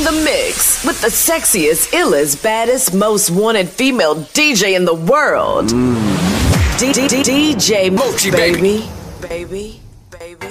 in the mix with the sexiest, illest, baddest, most wanted female DJ in the world. DJ Mochi, baby.